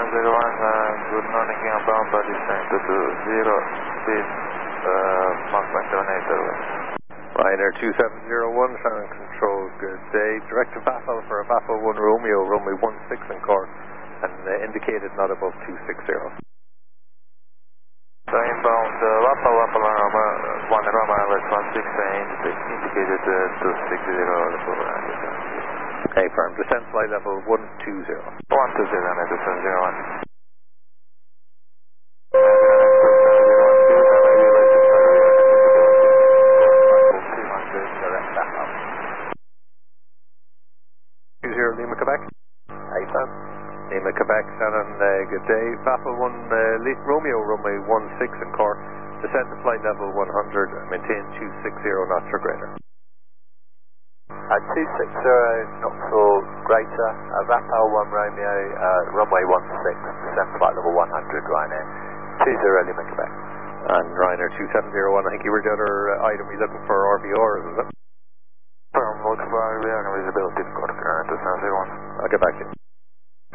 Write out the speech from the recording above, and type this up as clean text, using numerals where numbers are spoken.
good morning, inbound body descent to 0, speed Mach 178. Ryanair 2701, Shannon Control, good day. Direct to Vaffle for a Vaffle 1 Romeo, runway 16 in Cork, and indicated not above 260. So inbound Vaffle Roma, 1 Roma, LS 16, indicated 260. Okay, firm. Descent flight level 120. 120, descent 01. Lima, Quebec. Lima, Quebec, Shannon, good day. Vaffle 1 Romeo, runway 16 in Cork. Descend to flight level 100, maintain 260 knots or greater. 260 knots or greater, Vaffle 1 Romeo, runway 16, descend flight level 100, Ryanair. 20 Lima, Quebec. And Ryanair 2701, I think you were the other item you're looking for RVR, is it? Looking for RVR and visibility, descent 01. I'll get back to you.